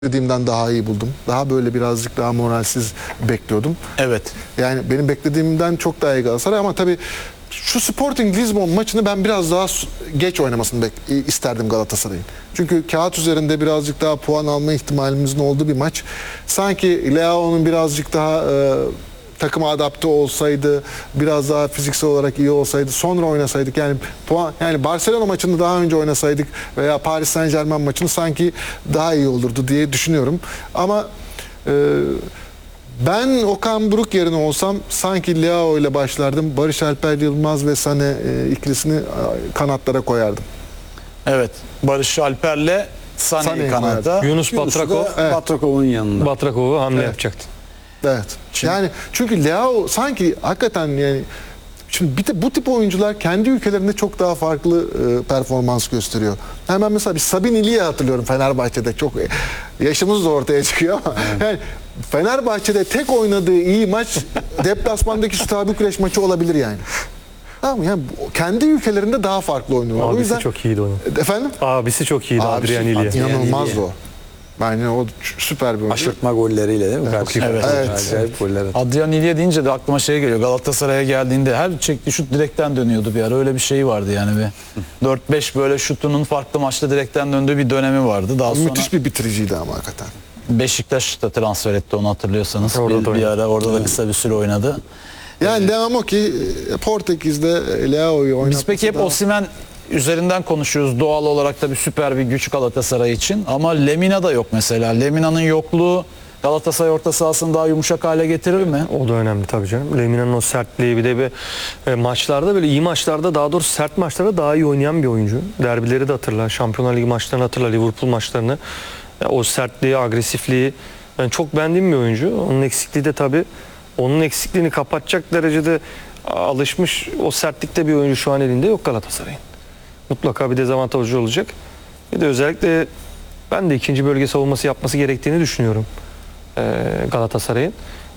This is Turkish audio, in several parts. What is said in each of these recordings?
beklediğimden daha iyi buldum. Daha böyle birazcık daha moralsiz bekliyordum. Evet. Yani benim beklediğimden çok daha iyi Galatasaray ama tabii şu Sporting Lisbon maçını ben biraz daha geç oynamasını isterdim Galatasaray'ın. Çünkü kağıt üzerinde birazcık daha puan alma ihtimalimizin olduğu bir maç. Sanki Leao'nun birazcık daha takıma adapte olsaydı, biraz daha fiziksel olarak iyi olsaydı, sonra oynasaydık yani Barcelona maçını daha önce oynasaydık veya Paris Saint-Germain maçını sanki daha iyi olurdu diye düşünüyorum. Ama ben Okan Buruk yerine olsam sanki Leao ile başlardım. Barış Alper Yılmaz ve Sané ikilisini kanatlara koyardım. Evet. Barış Alper'le Sané'yi kanada. Yunus Batrakov, Evet. Batrakov'un yanında. Batrakov'u hamle yapacaktı. Evet. Yani çünkü Leao sanki hakikaten yani şimdi bu tip oyuncular kendi ülkelerinde çok daha farklı performans gösteriyor. Hemen mesela bir Sabin İli'yi hatırlıyorum Fenerbahçe'de. Çok yaşımız da ortaya çıkıyor ama yani Fenerbahçe'de tek oynadığı iyi maç deplasmandaki Steaua Bükreş maçı olabilir yani. Tamam mı? Yani kendi ülkelerinde daha farklı oynuyorlar. Abisi o yüzden çok iyiydi onun. Efendim? Abisi çok iyiydi Adrian İlya. İnanılmazdı o. Yani o süper bir oyuncu. Aşırtma golleriyle değil mi? Evet. Acayip goller atıyor. Adrian İlya deyince de aklıma şey geliyor. Galatasaray'a geldiğinde her çektiği şut direkten dönüyordu bir ara. Öyle bir şey vardı yani. 4-5 böyle şutunun farklı maçta direkten döndüğü bir dönemi vardı. Daha sonra Müthiş bir bitiriciydi ama hakikaten. Beşiktaş'ta transfer etti onu hatırlıyorsanız. Orada Bir ara orada da kısa bir süre oynadı. Yani devam o ki Portekiz'de Leao'yu oynatması Biz peki hep daha... Osimhen üzerinden konuşuyoruz. Doğal olarak da bir süper bir güç Galatasaray için. Ama Lemina da yok mesela. Lemina'nın yokluğu Galatasaray orta sahasını daha yumuşak hale getirir mi? O da önemli tabii canım. Lemina'nın o sertliği bir de maçlarda böyle iyi maçlarda daha doğrusu sert maçlarda daha iyi oynayan bir oyuncu. Derbileri de hatırla. Şampiyonlar Ligi maçlarını hatırla. Liverpool maçlarını. O sertliği, agresifliği. Ben çok beğendiğim bir oyuncu. Onun eksikliği de tabii onun eksikliğini kapatacak derecede alışmış o sertlikte bir oyuncu şu an elinde yok Galatasaray'ın. Mutlaka bir dezavantajı olacak. Bir de özellikle ben de ikinci bölge savunması yapması gerektiğini düşünüyorum Galatasaray'ın.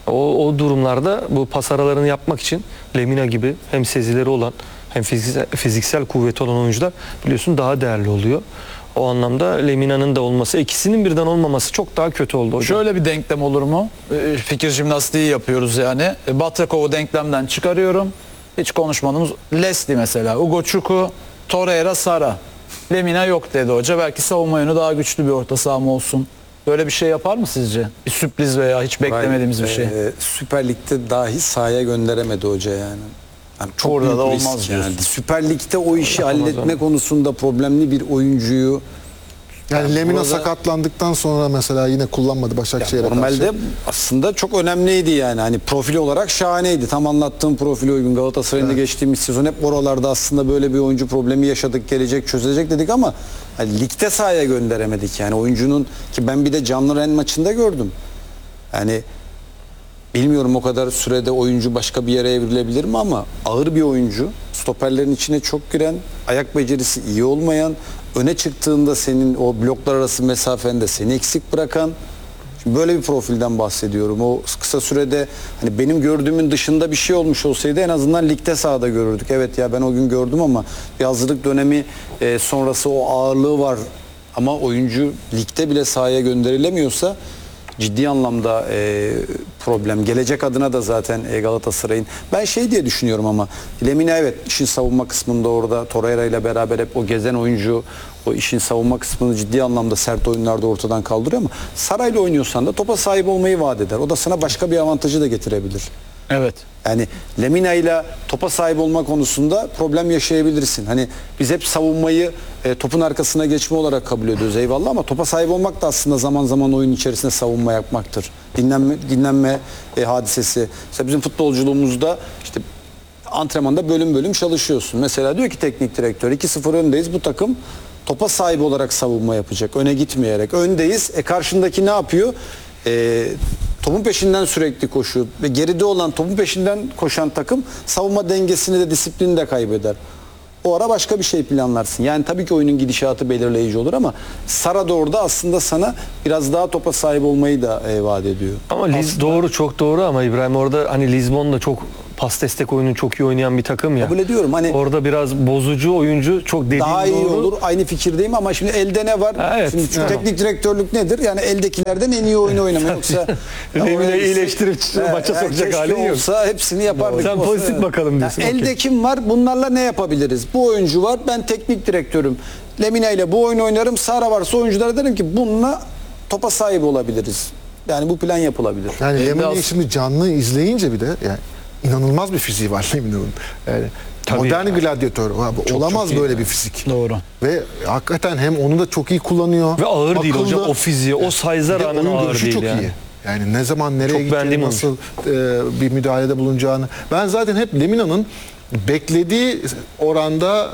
O durumlarda bu pas aralarını yapmak için Lemina gibi hem sezileri olan hem fiziksel kuvveti olan oyuncular biliyorsun daha değerli oluyor. O anlamda Lemina'nın da olması, ikisinin birden olmaması çok daha kötü oldu hocam. Şöyle bir denklem olur mu? Fikir jimnastiği yapıyoruz yani. Batrakov'u denklemden çıkarıyorum. Hiç konuşmadığımız Leslie mesela. Ugo Çuku, Torreira, Sara. Lemina yok dedi hoca. Belki savunma yönü daha güçlü bir orta saha mı olsun? Böyle bir şey yapar mı sizce? Bir sürpriz veya hiç beklemediğimiz bir şey. Süper Lig'de dahi sahaya gönderemedi hoca yani. Yani çok Orada büyük da risk olmaz yani. diyorsun. Süper Lig'de o işi Yapamaz halletme onu. konusunda problemli bir oyuncuyu Yani Lemina burada- sakatlandıktan sonra mesela yine kullanmadı Başakşehir'e normalde karşı. aslında çok önemliydi yani. Hani profili olarak şahaneydi. Tam anlattığım profile uygun. Galatasaray'ın da geçtiğimiz sezon hep oralarda aslında böyle bir oyuncu problemi yaşadık. Gelecek çözecek dedik ama hani ligde sahaya gönderemedik yani. Oyuncunun ki ben bir de canlı Ren maçında gördüm. Yani bilmiyorum o kadar sürede oyuncu başka bir yere evrilebilir mi ama ağır bir oyuncu. Stoperlerin içine çok giren, ayak becerisi iyi olmayan, öne çıktığında senin o bloklar arası mesafende seni eksik bırakan. Şimdi böyle bir profilden bahsediyorum. O kısa sürede hani benim gördüğümün dışında bir şey olmuş olsaydı en azından ligde sahada görürdük. Evet ya ben o gün gördüm ama bir hazırlık dönemi sonrası o ağırlığı var. Ama oyuncu ligde bile sahaya gönderilemiyorsa ciddi anlamda problem. Gelecek adına da zaten Galatasaray'ın. Ben şey diye düşünüyorum ama Lemina evet işin savunma kısmında orada Torreira ile beraber hep o gezen oyuncu o işin savunma kısmını ciddi anlamda sert oyunlarda ortadan kaldırıyor ama Saray'la oynuyorsan da topa sahip olmayı vaat eder. O da sana başka bir avantajı da getirebilir. Evet. Yani Lemina ile topa sahip olma konusunda problem yaşayabilirsin. Hani biz hep savunmayı topun arkasına geçme olarak kabul ediyoruz eyvallah ama topa sahip olmak da aslında zaman zaman oyun içerisinde savunma yapmaktır. Dinlenme hadisesi. Mesela bizim futbolculuğumuzda işte antrenmanda bölüm bölüm çalışıyorsun. Mesela diyor ki teknik direktör 2-0 öndeyiz bu takım topa sahip olarak savunma yapacak. Öne gitmeyerek. Öndeyiz. Karşındaki ne yapıyor? Topun peşinden sürekli koşuyor ve geride olan topun peşinden koşan takım savunma dengesini de disiplini de kaybeder. O ara başka bir şey planlarsın. Yani tabii ki oyunun gidişatı belirleyici olur ama Sara da orada aslında sana biraz daha topa sahip olmayı da vaat ediyor. Ama doğru çok doğru ama İbrahim orada hani Lisbon'da çok pas destek oyununu çok iyi oynayan bir takım ya. Kabul ediyorum. Hani Orada biraz bozucu oyuncu çok dediğin daha iyi doğru. olur. Aynı fikirdeyim ama şimdi elde ne var? Evet. Şimdi şu teknik direktörlük nedir? Yani eldekilerden en iyi oyunu oynamak. Yoksa Lemina iyileştirip maça sokacak keşke halin yok. olsa hepsini yapardık. Sen Olsa, pozitif bakalım diyorsun, Yani okey. elde kim var? Bunlarla ne yapabiliriz? Bu oyuncu var. Ben teknik direktörüm. Lemina ile bu oyunu oynarım. Sara varsa oyunculara derim ki bununla topa sahip olabiliriz. Yani bu plan yapılabilir. Yani Elde Lemina'yı as- şimdi canlı izleyince bir de yani inanılmaz bir fiziği var Lemina'nın. Yani Tabii modern ya. gladyatör. Abi, olamaz iyi böyle ya. bir fizik. Doğru. Ve hakikaten hem onu da çok iyi kullanıyor. Ve ağır değil akıllı. hocam. O fiziğe, o size'a Bir de rağmen oyun ağır görüşü değil çok yani. iyi. Yani ne zaman nereye Çok gideceğini, beğendiğim nasıl bir müdahalede bulunacağını. Ben zaten hep Lemina'nın beklediği oranda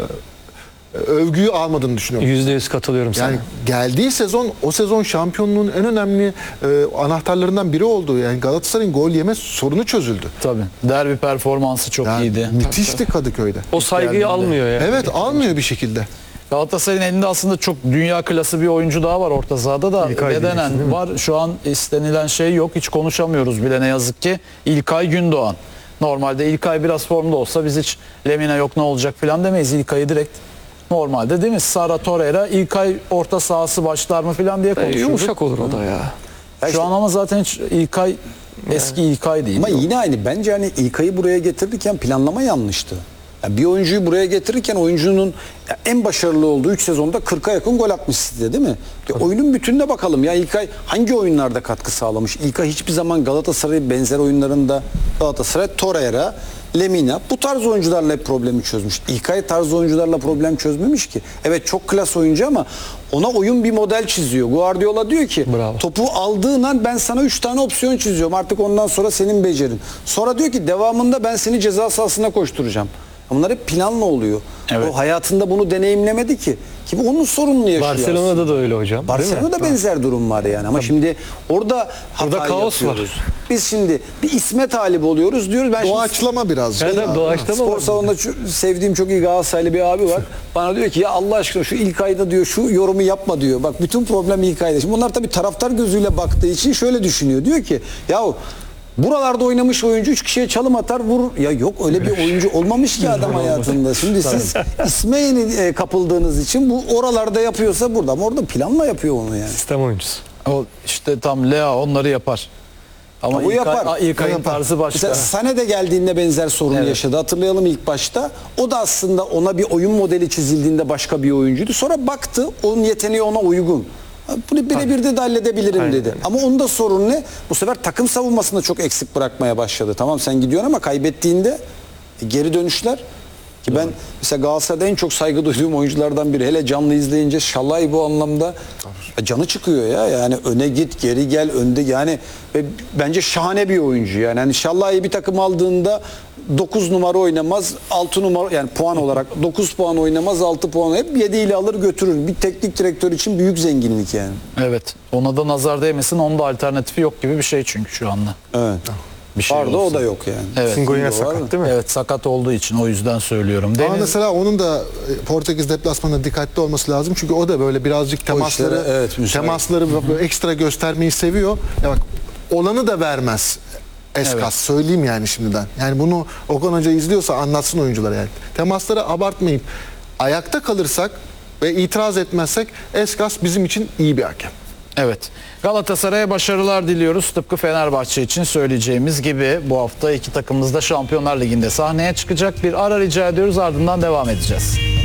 övgüyü almadığını düşünüyorum. %100 katılıyorum sana. Yani geldiği sezon o sezon şampiyonluğun en önemli anahtarlarından biri oldu. Yani Galatasaray'ın gol yeme sorunu çözüldü. Tabii. Derbi performansı çok Yani iyiydi. müthişti Kadıköy'de. O saygıyı geldiğinde. almıyor ya. Evet, almıyor bir şekilde. Galatasaray'ın elinde aslında çok dünya klası bir oyuncu daha var orta sahada da İlkay diyeceksin, değil bedenen mi? var. Şu an istenilen şey yok. Hiç konuşamıyoruz bile ne yazık ki. İlkay Gündoğan. Normalde İlkay biraz formda olsa biz hiç Lemina yok ne olacak falan demeyiz. İlkay'ı direkt normalde değil mi? Sara Torreira, İlkay orta sahası başlar mı falan diye konuşuyorduk. Yumuşak olur o da ya. Şu an ama zaten hiç İlkay eski İlkay değil. Ama yine aynı. Bence hani İlkay'ı buraya getirirken planlama yanlıştı. Yani bir oyuncuyu buraya getirirken oyuncunun en başarılı olduğu 3 sezonda 40'a yakın gol atmış size değil mi? Oyunun bütününe bakalım. Ya İlkay hangi oyunlarda katkı sağlamış? İlkay hiçbir zaman Galatasaray benzer oyunlarında Galatasaray, Torreira, Lemina bu tarz oyuncularla hep problemi çözmüş. İlkay tarz oyuncularla problem çözmemiş ki. Evet çok klas oyuncu ama ona oyun bir model çiziyor. Guardiola diyor ki Bravo. topu aldığın an ben sana 3 tane opsiyon çiziyorum. Artık ondan sonra senin becerin. Sonra diyor ki devamında ben seni ceza sahasına koşturacağım. Bunlar hep planla oluyor. Evet. O hayatında bunu deneyimlemedi ki. Ki bu onun sorununu yaşıyor. Barcelona'da da öyle hocam. değil mi? Barcelona'da benzer durum var yani. Ama şimdi orada hata kaos yapıyoruz. Bir şimdi bir isme talip oluyoruz diyoruz. Ben şimdi Doğaçlama biraz. Evet, evet, doğaçlama spor var. salonunda sevdiğim çok iyi Galatasaraylı bir abi var. Bana diyor ki ya Allah aşkına şu ilk ayda diyor şu yorumu yapma diyor. Bak bütün problem ilk ayda. Şimdi bunlar tabii taraftar gözüyle baktığı için şöyle düşünüyor. Diyor ki yahu buralarda oynamış oyuncu 3 kişiye çalım atar vurur. Ya yok öyle bir oyuncu olmamış ki adam hayatında. Şimdi siz isme yeni kapıldığınız için bu oralarda yapıyorsa burada ama orada planla yapıyor onu yani. Sistem oyuncusu. O işte tam Lea onları yapar. Ama Bu yapar. İlkay'ın yapar. tarzı başka. Mesela Sané de geldiğinde benzer sorunu Evet. yaşadı. Hatırlayalım ilk başta. O da aslında ona bir oyun modeli çizildiğinde başka bir oyuncuydu. Sonra baktı onun yeteneği ona uygun. Bunu birebir de halledebilirim Aynen dedi. öyle. Ama onda sorun ne? Bu sefer takım savunmasında çok eksik bırakmaya başladı. Tamam sen gidiyorsun ama kaybettiğinde geri dönüşler. Ki ben mesela Galatasaray'da en çok saygı duyduğum oyunculardan biri. Hele canlı izleyince Şalay bu anlamda canı çıkıyor ya. Yani öne git, geri gel, önde yani ve bence şahane bir oyuncu. Yani hani Şalay'ı bir takım aldığında 9 numara oynamaz, 6 numara yani puan olarak 9 puan oynamaz, 6 puan hep 7 ile alır götürür. Bir teknik direktör için büyük zenginlik yani. Evet. Ona da nazar değmesin. Onun da alternatifi yok gibi bir şey çünkü şu anda. Evet. Bir şey Vardı olsa. o da yok yani. Evet. Singo yine Singo var sakat mı? değil mi? Evet sakat olduğu için o yüzden söylüyorum. Ama Deniz mesela onun da Portekiz deplasmanında dikkatli olması lazım. Çünkü o da böyle birazcık temasları işlere, evet, müsait. böyle ekstra göstermeyi seviyor. Ya bak olanı da vermez. Eskas Evet. söyleyeyim yani şimdiden. Yani bunu Okan Hoca izliyorsa anlatsın oyunculara yani. Temasları abartmayıp ayakta kalırsak ve itiraz etmezsek Eskas bizim için iyi bir hakem. Evet. Galatasaray'a başarılar diliyoruz. Tıpkı Fenerbahçe için söyleyeceğimiz gibi bu hafta iki takımımız da Şampiyonlar Ligi'nde sahneye çıkacak. Bir ara rica ediyoruz ardından devam edeceğiz.